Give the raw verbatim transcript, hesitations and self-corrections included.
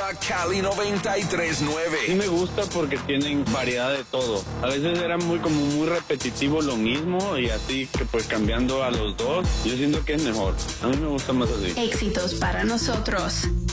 Nueva Cali noventa y tres punto nueve. Sí me gusta porque tienen variedad de todo. A veces era muy como muy repetitivo lo mismo y así que pues cambiando a los dos, yo siento que es mejor. A mí me gusta más así. Éxitos para nosotros.